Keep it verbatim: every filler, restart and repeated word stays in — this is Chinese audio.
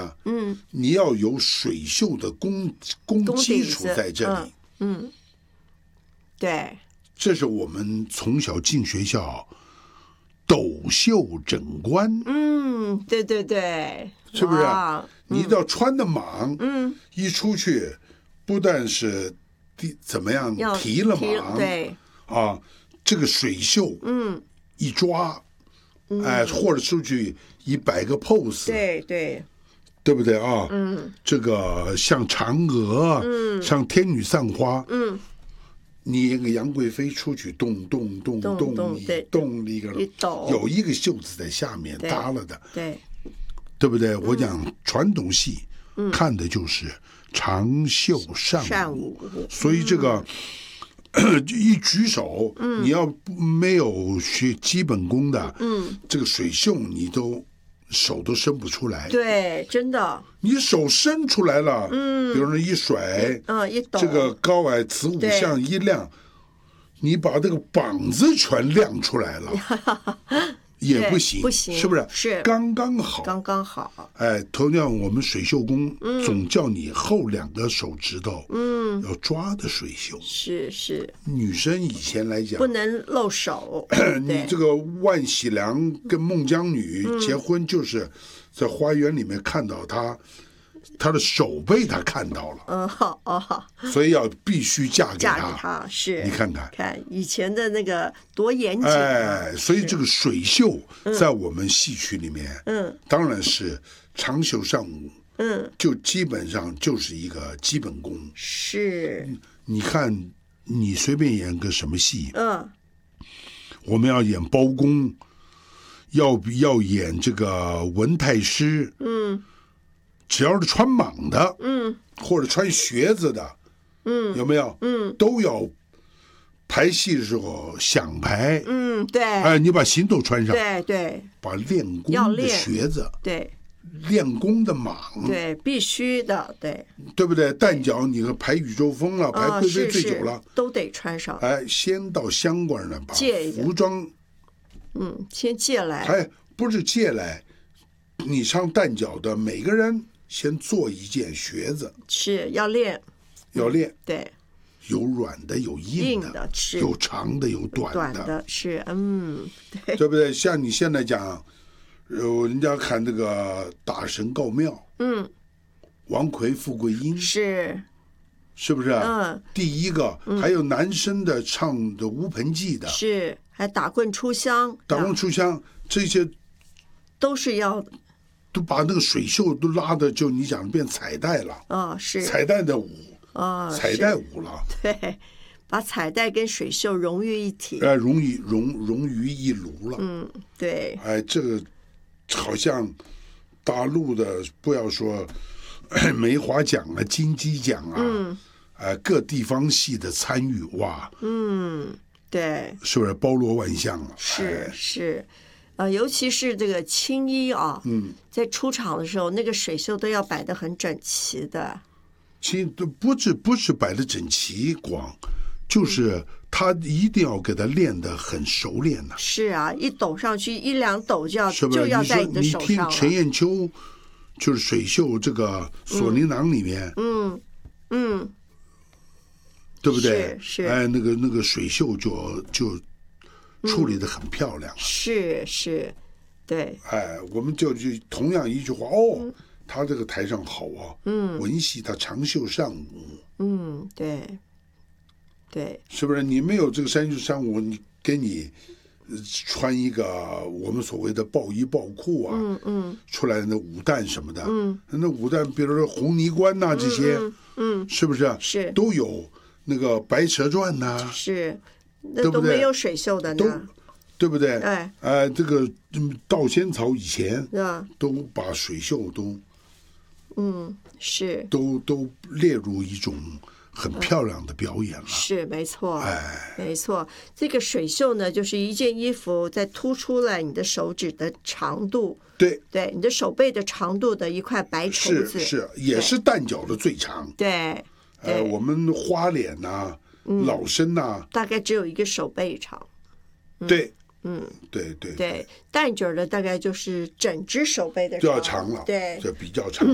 呢，嗯，你要有水袖的功功基础在这里， 嗯，嗯对， 这是我们从小进学校斗袖整冠， 嗯，对对对， 是不是？你一定要穿的莽， 嗯， 一出去不但是提怎么样提了莽， 对， 啊，这个水袖，嗯，一抓，哎，或者出去一摆个 pose， 对对， 对不对啊？嗯，这个像嫦娥，嗯，像天女散花，嗯，你那个杨贵妃出去动动动动动一动一个，有一个袖子在下面搭了的， 对， 对不对？我讲传统戏看的就是长袖善舞，所以这个。一举手，嗯、你要没有学基本功的，嗯，这个水袖你都手都伸不出来。 对，真的。 你手伸出来了，嗯，比如说一甩， 嗯，一抖， 这个高矮慈五相一亮，你把这个膀子全亮出来了。也不行， 不行， 是不是？ 是刚刚好， 刚刚好。 哎，同样我们水袖功，嗯、总叫你后两个手指头，嗯，要抓的水袖。 是是。 女生以前来讲， 不能露手。 你这个万喜良跟孟姜女结婚，就是在花园里面看到她。他的手被他看到了， 嗯，好哦，好， 所以要必须嫁给他。 嫁给他是， 你看看， 看以前的那个多严谨、啊。 哎，所以这个水袖在我们戏曲里面，嗯，当然是长袖善舞，嗯，就基本上就是一个基本功。 是， 你看，你随便演个什么戏， 嗯， 我们要演包公，要要演这个文太师，嗯。只要是穿蟒的，嗯，或者穿靴子的，嗯，有没有？嗯，都要排戏的时候想排， 嗯，对， 哎，你把行头穿上， 对对， 把练功的靴子， 对， 练功的蟒， 对，必须的，对， 对不对？旦角你排宇宙风了，排贵妃醉酒了， 都得穿上。 哎，先到香馆呢，把服装， 嗯，先借来， 哎，不是借来，你唱旦角的每个人。先做一件靴子， 是要练， 要练， 嗯、对， 有软的，有硬的， 硬的是有长的，有短的， 短的是，嗯，对， 对不对？像你现在讲，呃，人家看这个大神告庙，嗯，王魁富贵英是， 是不是？嗯，第一个、嗯、还有男生的唱的乌盆记的， 是，还打棍出香， 打棍出香，这些都是要。 都把那个水袖都拉的，就你讲变彩带了啊、哦，是彩带的舞啊、哦， 彩带舞了。 对，把彩带跟水袖融于一体， 哎，融于融融于一炉了。 嗯，对。 哎，这个好像大陆的，不要说梅花奖啊、金鸡奖啊，嗯，哎，各地方戏的参与，哇， 嗯，对， 是不是包罗万象啊？ 是、 哎、 是。呃，尤其是这个青衣啊，嗯，在出场的时候，那个水袖都要摆得很整齐的。 青不是不是摆得整齐光，就是他一定要给他练得很熟练的、啊。 是啊，一抖上去一两抖就要就要在你的手上了。 你听陈砚秋就是水袖这个锁麟囊里面， 嗯 嗯, 嗯， 对不对？ 是是， 哎，那个那个水袖就就。处理得很漂亮、啊嗯，是是，对， 哎，我们就就同样一句话哦，嗯、他这个台上好啊，嗯，文戏他长袖善舞， 嗯，对，对， 是不是？你没有这个长袖善舞，你给你穿一个我们所谓的暴衣暴裤啊，嗯嗯，出来的那武旦什么的，嗯，那武旦比如说红泥关呐、啊、这些，嗯，嗯是不是？ 是都有那个白蛇传呐、啊， 是。那都没有水袖的呢， 对不对？ 哎， 呃，这个稻仙草以前啊， 都把水袖都， 嗯，是， 都都列入一种很漂亮的表演了。嗯、 是，没错， 哎， 没错。这个水袖呢，就是一件衣服在突出了你的手指的长度， 对， 对，你的手背的长度的一块白绸子， 是是，也是旦角的最长。 对， 呃，我们花脸呐、啊。嗯、老生呐、啊， 大概只有一个手背长。 嗯、对， 嗯， 对对对，旦角的大概就是整只手背的长， 就要长了， 对， 就比较长。